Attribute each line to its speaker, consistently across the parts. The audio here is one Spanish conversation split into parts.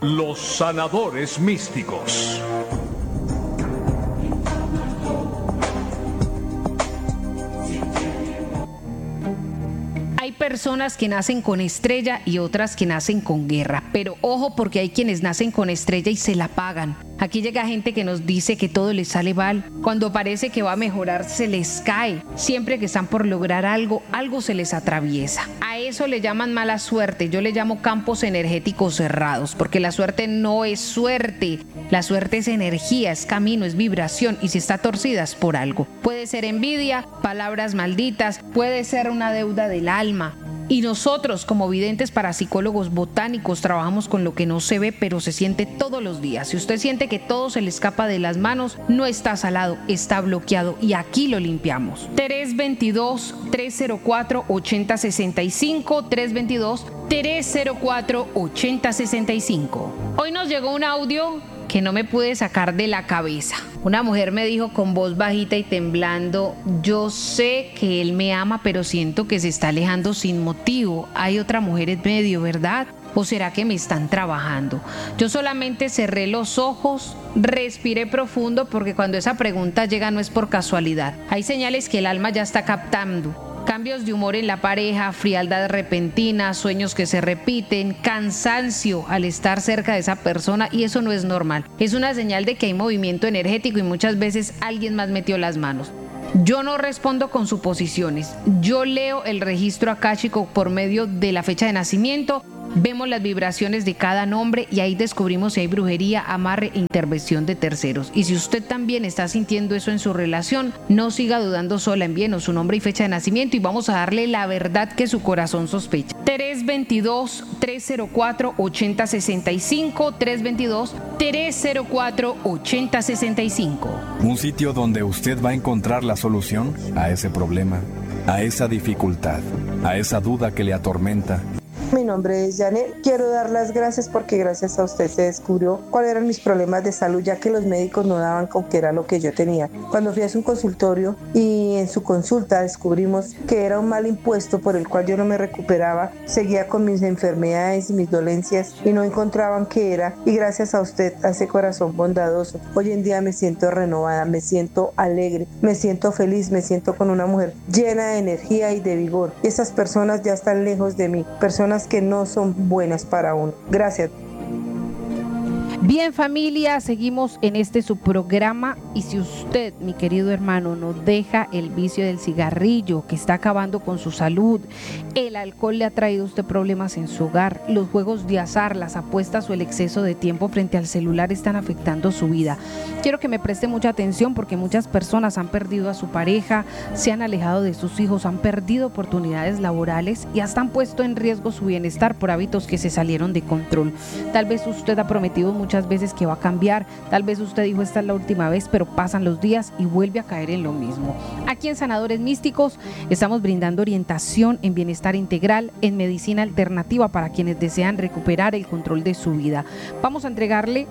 Speaker 1: Los sanadores místicos.
Speaker 2: Hay personas que nacen con estrella y otras que nacen con guerra, pero ojo porque hay quienes nacen con estrella y se la pagan. Aquí llega gente que nos dice que todo les sale mal, cuando parece que va a mejorar se les cae, siempre que están por lograr algo, algo se les atraviesa. A eso le llaman mala suerte, yo le llamo campos energéticos cerrados, porque la suerte no es suerte, la suerte es energía, es camino, es vibración y si está torcida es por algo. Puede ser envidia, palabras malditas, puede ser una deuda del alma. Y nosotros como videntes parapsicólogos botánicos trabajamos con lo que no se ve pero se siente todos los días. Si usted siente que todo se le escapa de las manos, no está salado, está bloqueado y aquí lo limpiamos. 322-304-8065, 322-304-8065. Hoy nos llegó un audio que no me pude sacar de la cabeza. Una mujer me dijo con voz bajita y temblando: yo sé que él me ama, pero siento que se está alejando sin motivo. Hay otra mujer en medio, ¿verdad? ¿O será que me están trabajando? Yo solamente cerré los ojos, respiré profundo, porque cuando esa pregunta llega no es por casualidad. Hay señales que el alma ya está captando. Cambios de humor en la pareja, frialdad repentina, sueños que se repiten, cansancio al estar cerca de esa persona, y eso no es normal. Es una señal de que hay movimiento energético y muchas veces alguien más metió las manos. Yo no respondo con suposiciones. Yo leo el registro akáshico por medio de la fecha de nacimiento. Vemos las vibraciones de cada nombre y ahí descubrimos si hay brujería, amarre e intervención de terceros. Y si usted también está sintiendo eso en su relación, no siga dudando sola, envíenos su nombre y fecha de nacimiento y vamos a darle la verdad que su corazón sospecha. 322-304-8065, 322-304-8065.
Speaker 3: Un sitio donde usted va a encontrar la solución a ese problema, a esa dificultad, a esa duda que le atormenta.
Speaker 4: Mi nombre es Janet. Quiero dar las gracias porque gracias a usted se descubrió cuáles eran mis problemas de salud, ya que los médicos no daban con qué era lo que yo tenía. Cuando fui a su consultorio y en su consulta descubrimos que era un mal impuesto por el cual yo no me recuperaba, seguía con mis enfermedades y mis dolencias y no encontraban qué era. Y gracias a usted, a ese corazón bondadoso, hoy en día me siento renovada, me siento alegre, me siento feliz, me siento con una mujer llena de energía y de vigor. Y esas personas ya están lejos de mí, personas que no son buenas para uno. Gracias.
Speaker 2: Bien, familia, seguimos en este su programa y si usted, mi querido hermano, no deja el vicio del cigarrillo que está acabando con su salud, el alcohol le ha traído a usted problemas en su hogar, los juegos de azar, las apuestas o el exceso de tiempo frente al celular están afectando su vida. Quiero que me preste mucha atención porque muchas personas han perdido a su pareja, se han alejado de sus hijos, han perdido oportunidades laborales y hasta han puesto en riesgo su bienestar por hábitos que se salieron de control. Tal vez usted ha prometido muchas veces que va a cambiar, tal vez usted dijo esta es la última vez, pero pasan los días y vuelve a caer en lo mismo. Aquí en Sanadores Místicos estamos brindando orientación en bienestar integral, en medicina alternativa para quienes desean recuperar el control de su vida. Vamos a entregarle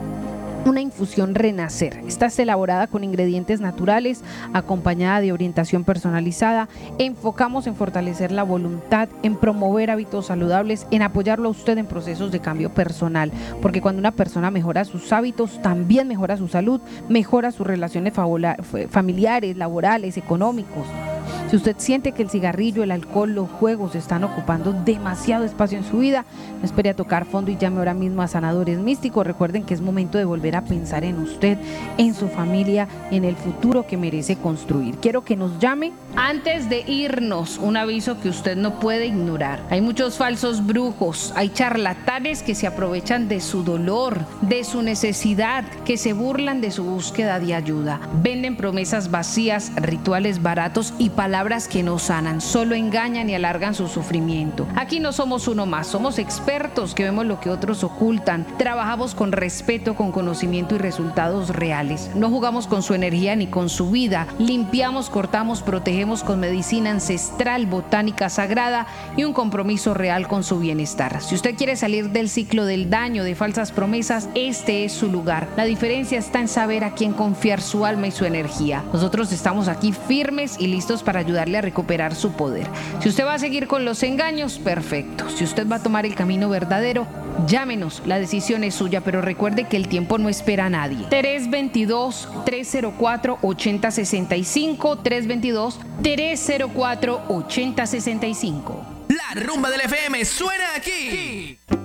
Speaker 2: una infusión Renacer. Esta es elaborada con ingredientes naturales, acompañada de orientación personalizada. Enfocamos en fortalecer la voluntad, en promover hábitos saludables, en apoyarlo a usted en procesos de cambio personal, porque cuando una persona mejora sus hábitos, también mejora su salud, mejora sus relaciones familiares, laborales, económicos. Si usted siente que el cigarrillo, el alcohol, los juegos están ocupando demasiado espacio en su vida, no espere a tocar fondo y llame ahora mismo a Sanadores Místicos. Recuerden que es momento de volver a pensar en usted, en su familia, en el futuro que merece construir. Quiero que nos llame. Antes de irnos, un aviso que usted no puede ignorar. Hay muchos falsos brujos, hay charlatanes que se aprovechan de su dolor, de su necesidad, que se burlan de su búsqueda de ayuda. Venden promesas vacías, rituales baratos y palabras que no sanan, solo engañan y alargan su sufrimiento. Aquí no somos uno más, somos expertos que vemos lo que otros ocultan. Trabajamos con respeto, con conocimiento y resultados reales. No jugamos con su energía ni con su vida. Limpiamos, cortamos, protegemos con medicina ancestral, botánica sagrada y un compromiso real con su bienestar. Si usted quiere salir del ciclo del daño, de falsas promesas, este es su lugar. La diferencia está en saber a quién confiar su alma y su energía. Nosotros estamos aquí firmes y listos para ayudarle a recuperar su poder. Si usted va a seguir con los engaños, perfecto. Si usted va a tomar el camino verdadero, Llámenos, la decisión es suya, pero recuerde que el tiempo no espera a nadie. 322-304-8065, 322-304-8065.
Speaker 5: La rumba del FM suena aquí.